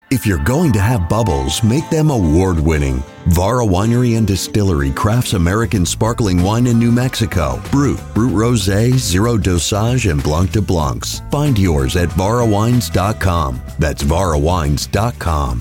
If you're going to have bubbles, make them award-winning. Vara Winery and Distillery crafts American sparkling wine in New Mexico. Brut Rosé, Zero Dosage, and Blanc de Blancs. Find yours at varawines.com. That's varawines.com.